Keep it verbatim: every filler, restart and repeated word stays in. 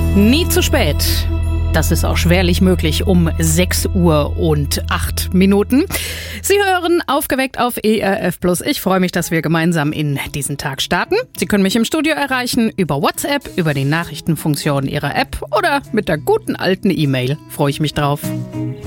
Nie zu spät. Das ist auch schwerlich möglich um sechs Uhr und acht Minuten. Sie hören Aufgeweckt auf E R F Plus. Ich freue mich, dass wir gemeinsam in diesen Tag starten. Sie können mich im Studio erreichen über WhatsApp, über die Nachrichtenfunktion Ihrer App oder mit der guten alten E-Mail. Freue ich mich drauf.